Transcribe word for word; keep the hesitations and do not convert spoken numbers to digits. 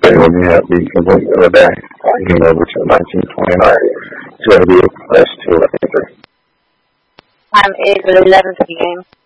When you have the complete go back, you over to nineteen twenty-nine. So it'll be a plus two, I think. Time is eleven for the game.